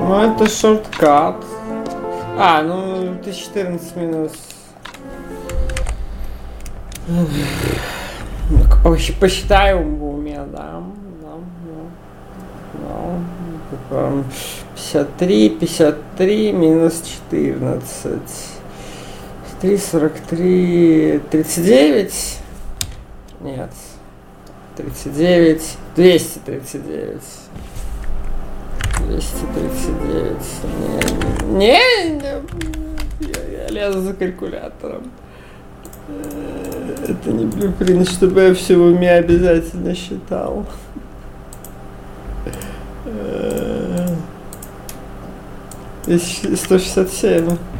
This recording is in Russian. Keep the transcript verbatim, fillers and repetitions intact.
Ну, это шорткат. А, ну, тысяча четырнадцать минус... Посчитаю в уме, да. пятьдесят три, пятьдесят три минус четырнадцать. три, сорок три, тридцать девять. Нет. тридцать девять. двести тридцать девять. двести тридцать девять. Не, не, не. Я, я лезу за калькулятором. Это не блюпринт, чтобы я все в уме обязательно считал. сто шестьдесят семь.